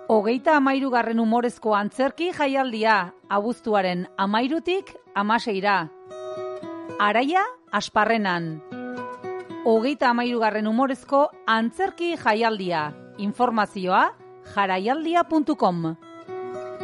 33. umorezko antzerki jaialdia, abuztuaren 13-tik 16. Araia Asparrenan. 33. umorezko antzerki jaialdia. Informazioa jaraialdia.com